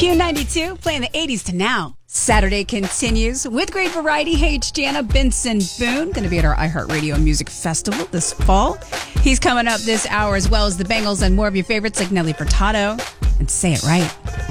Q92, playing the 80s to now. Saturday continues with great variety. Hey, it's Jana Benson Boone, going to be at our iHeartRadio Music Festival this fall. He's coming up this hour, as well as the Bengals and more of your favorites like Nelly Furtado and Say It Right.